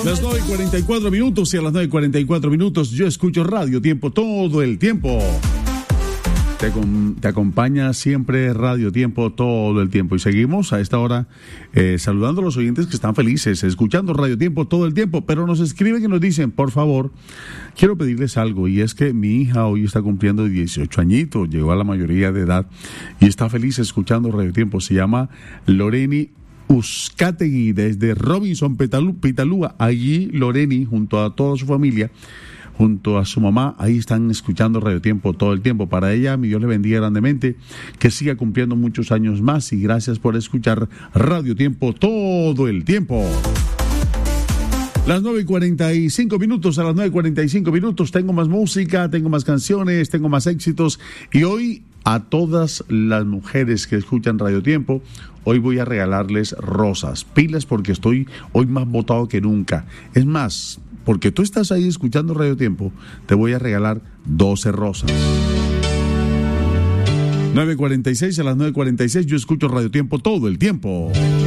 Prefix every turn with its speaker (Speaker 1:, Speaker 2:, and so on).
Speaker 1: Las 9:44 y a las 9:44 yo escucho Radio Tiempo todo el tiempo. Te acompaña siempre Radio Tiempo todo el tiempo. Y seguimos a esta hora saludando a los oyentes que están felices, escuchando Radio Tiempo todo el tiempo, pero nos escriben y nos dicen, por favor, quiero pedirles algo, y es que mi hija hoy está cumpliendo 18 añitos, llegó a la mayoría de edad y está feliz escuchando Radio Tiempo. Se llama Loreni Uzcategui, desde Robinson, Pitalúa. Allí Loreni, junto a toda su familia, junto a su mamá, ahí están escuchando Radio Tiempo todo el tiempo. Para ella, mi Dios le bendiga grandemente, que siga cumpliendo muchos años más, y gracias por escuchar Radio Tiempo todo el tiempo. Las 9:45, a las 9:45 tengo más música, tengo más canciones, tengo más éxitos, y hoy a todas las mujeres que escuchan Radio Tiempo, hoy voy a regalarles rosas, pilas, porque estoy hoy más botado que nunca. Es más, porque tú estás ahí escuchando Radio Tiempo, te voy a regalar 12 rosas. 9:46, a las 9:46 yo escucho Radio Tiempo todo el tiempo.